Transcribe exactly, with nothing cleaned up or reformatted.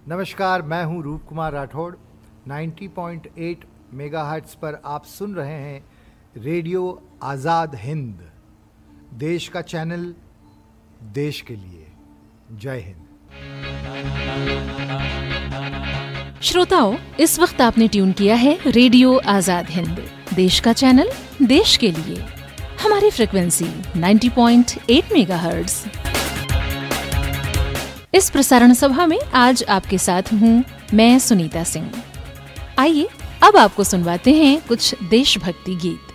नमस्कार, मैं हूं रूप कुमार राठौड़। नब्बे पॉइंट आठ मेगाहर्ट्ज़ पर आप सुन रहे हैं रेडियो आज़ाद हिंद, देश का चैनल, देश के लिए। जय हिंद। श्रोताओं, इस वक्त आपने ट्यून किया है रेडियो आज़ाद हिंद, देश का चैनल, देश के लिए। हमारी फ्रिक्वेंसी नब्बे पॉइंट आठ मेगाहर्ट्ज़। इस प्रसारण सभा में आज आपके साथ हूँ मैं सुनीता सिंह। आइए अब आपको सुनवाते हैं कुछ देशभक्ति गीत।